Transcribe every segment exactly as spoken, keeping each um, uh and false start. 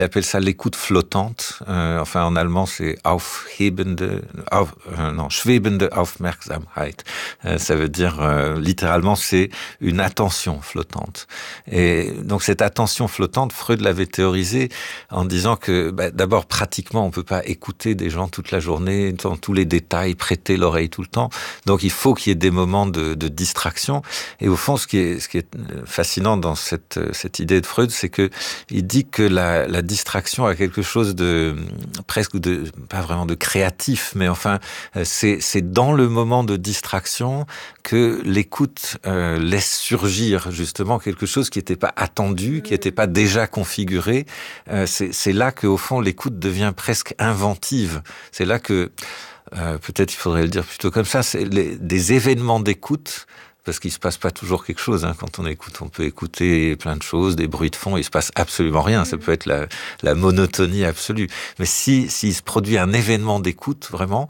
Il appelle ça l'écoute flottante. Euh, enfin, en allemand, c'est aufhebende, auf, euh, non, schwebende Aufmerksamkeit. Euh, ça veut dire, euh, littéralement, c'est une attention flottante. Et donc, cette attention flottante, Freud l'avait théorisée en disant que, bah, d'abord, pratiquement, on peut pas écouter des gens toute la journée, dans tous les détails, prêter l'oreille tout le temps. Donc, il faut qu'il y ait des moments de, de distraction. Et au fond, ce qui est, ce qui est fascinant dans cette, cette idée de Freud, c'est que il dit que la, la distraction a quelque chose de presque de pas vraiment de créatif, mais enfin c'est c'est dans le moment de distraction que l'écoute euh, laisse surgir justement quelque chose qui n'était pas attendu, qui n'était pas déjà configuré. Euh, c'est c'est là que au fond l'écoute devient presque inventive. C'est là que euh, peut-être il faudrait le dire plutôt comme ça. C'est les, des événements d'écoute. Parce qu'il se passe pas toujours quelque chose, hein. Quand on écoute, on peut écouter plein de choses, des bruits de fond, il se passe absolument rien. Ça peut être la, la monotonie absolue. Mais si, s'il se produit un événement d'écoute, vraiment,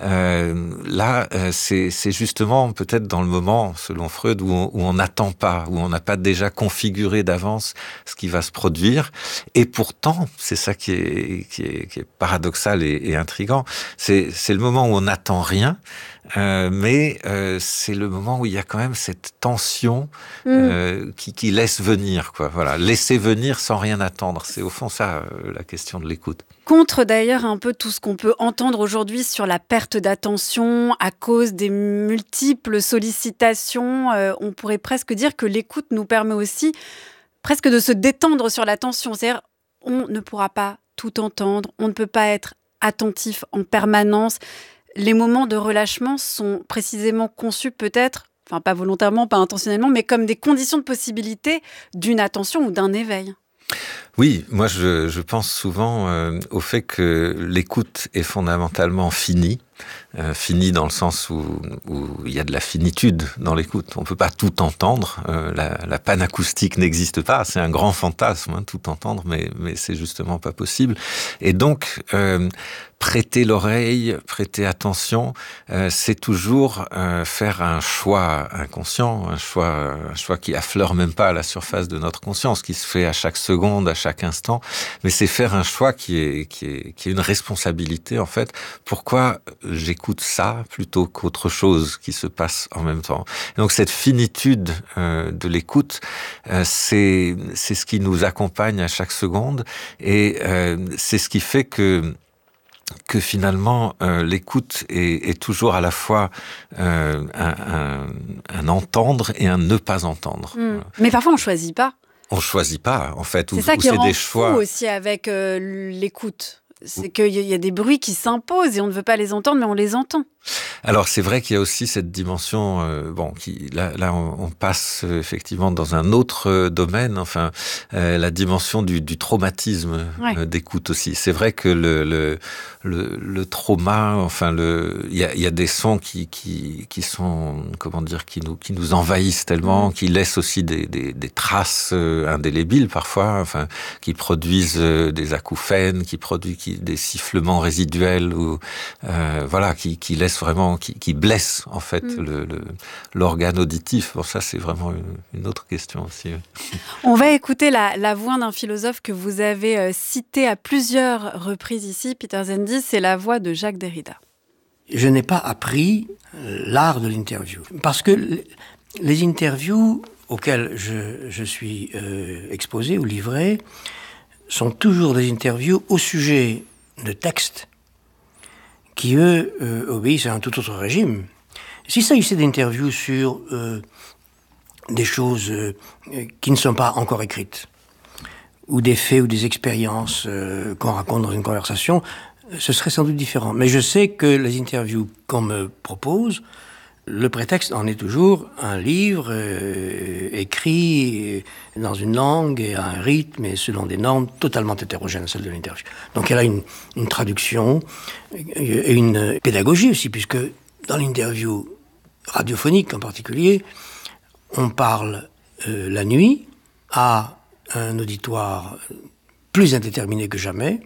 euh, là, euh, c'est, c'est justement peut-être dans le moment, selon Freud, où on, où on n'attend pas, où on n'a pas déjà configuré d'avance ce qui va se produire. Et pourtant, c'est ça qui est, qui est, qui est paradoxal et, et intriguant. C'est, c'est le moment où on n'attend rien. Euh, mais euh, c'est le moment où il y a quand même cette tension euh, mmh. qui, qui laisse venir, quoi. Voilà, laisser venir sans rien attendre. C'est au fond ça euh, la question de l'écoute. Contre d'ailleurs un peu tout ce qu'on peut entendre aujourd'hui sur la perte d'attention à cause des multiples sollicitations. Euh, on pourrait presque dire que l'écoute nous permet aussi presque de se détendre sur l'attention. C'est-à-dire, on ne pourra pas tout entendre, on ne peut pas être attentif en permanence. Les moments de relâchement sont précisément conçus peut-être, enfin pas volontairement, pas intentionnellement, mais comme des conditions de possibilité d'une attention ou d'un éveil. Oui, moi je, je pense souvent euh, au fait que l'écoute est fondamentalement finie. Euh, fini dans le sens où, où il y a de la finitude dans l'écoute. On peut pas tout entendre. Euh, la, la panne acoustique n'existe pas. C'est un grand fantasme, hein, tout entendre, mais, mais c'est justement pas possible. Et donc, euh, prêter l'oreille, prêter attention, euh, c'est toujours euh, faire un choix inconscient, un choix, un choix qui affleure même pas à la surface de notre conscience, qui se fait à chaque seconde, à chaque instant. Mais c'est faire un choix qui est, qui est, qui est une responsabilité en fait. Pourquoi j'écoute ça plutôt qu'autre chose qui se passe en même temps. Et donc cette finitude euh, de l'écoute, euh, c'est c'est ce qui nous accompagne à chaque seconde et euh, c'est ce qui fait que que finalement euh, l'écoute est, est toujours à la fois euh, un, un, un entendre et un ne pas entendre. Mmh. Voilà. Mais parfois on choisit pas. On choisit pas en fait. C'est ou, ça ou qui c'est rend des fou choix aussi avec euh, l'écoute. C'est qu'il y a des bruits qui s'imposent et on ne veut pas les entendre, mais on les entend. Alors c'est vrai qu'il y a aussi cette dimension, euh, bon, qui là, là on, on passe euh, effectivement dans un autre euh, domaine, enfin euh, la dimension du, du traumatisme ouais. euh, d'écoute aussi. C'est vrai que le le le, le trauma, enfin le, il y a il y a des sons qui qui qui sont comment dire, qui nous qui nous envahissent tellement, mmh. qui laissent aussi des des, des traces euh, indélébiles parfois, enfin qui produisent euh, des acouphènes, qui produisent qui, des sifflements résiduels ou euh, voilà qui qui laissent vraiment Qui, qui blesse en fait mmh. le, le, l'organe auditif. Bon, ça c'est vraiment une, une autre question aussi. On va écouter la, la voix d'un philosophe que vous avez euh, cité à plusieurs reprises ici, Peter Zendy, c'est la voix de Jacques Derrida. Je n'ai pas appris l'art de l'interview parce que les interviews auxquelles je, je suis euh, exposé ou livré sont toujours des interviews au sujet de textes qui, eux, euh, obéissent à un tout autre régime. S'il s'agissait d'interviews sur euh, des choses euh, qui ne sont pas encore écrites, ou des faits ou des expériences euh, qu'on raconte dans une conversation, ce serait sans doute différent. Mais je sais que les interviews qu'on me propose, le prétexte en est toujours un livre euh, écrit dans une langue et à un rythme et selon des normes totalement hétérogènes à celles de l'interview. Donc elle a une, une traduction et une pédagogie aussi, puisque dans l'interview radiophonique en particulier, on parle euh, la nuit à un auditoire plus indéterminé que jamais,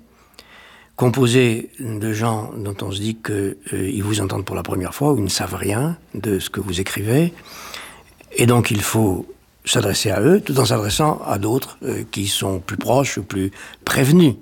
composé de gens dont on se dit qu'ils euh, vous entendent pour la première fois ou ils ne savent rien de ce que vous écrivez. Et donc il faut s'adresser à eux tout en s'adressant à d'autres euh, qui sont plus proches ou plus prévenus.